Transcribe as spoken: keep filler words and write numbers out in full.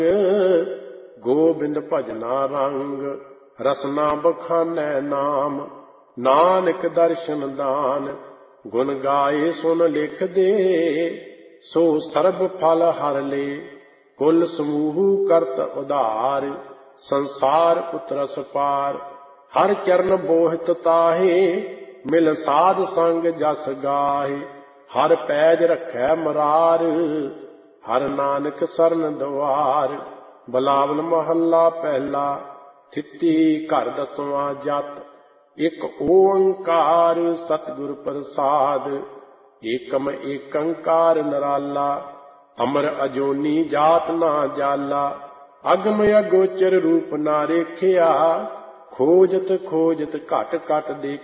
ਗੋਬਿੰਦ ਭਜਨਾ ਰੰਗ ਰਸਨਾ ਬਖਾਨੈ ਨਾਮ। ਨਾਨਕ ਦਰਸ਼ਨ ਦਾਨ ਗੁਣ ਗਾਏ ਸੁਨ ਲਿਖ ਦੇ। ਸੋ ਸਰਬ ਫਲ ਹਰ ਲੇ ਕੁਲ ਸਮੂਹ ਕਰਤ ਉਧਾਰ। ਸੰਸਾਰ ਉਤਰਸ ਪਾਰ ਹਰ ਚਰਨ ਬੋਹਿਤ ਤਾਹੇ। ਮਿਲ ਸਾਧ ਸੰਗ ਜਸ ਗਾਹੇ ਹਰ ਪੈਜ ਰੱਖੈ ਮਰਾਰ। ਹਰ ਨਾਨਕ ਸਰਨ ਦੁਆਰ। ਬਿਲਾਵਲ ਮਹੱਲਾ ਪਹਿਲਾ। ਥਿੱਤੀ ਘਰ ਦਸਵਾਂ ਜਤ। ਇਕ ਓੰਕਾਰ ਸਤਿਗੁਰ ਪ੍ਰਸਾਦ। ਏਕਮ ਏਕੰਕਾਰ ਨਿਰਾਲਾ। ਅਮਰ ਅਜੋਨੀ ਜਾਤ ਨਾ ਜਾਲਾ। ਅਗਮ ਅਗੋਚਰ ਰੂਪ ਨਾ ਰੇਖਿਆ। ਖੋਜਤ ਖੋਜਤ ਘਟ ਘਟ ਦੇਖਿਆ।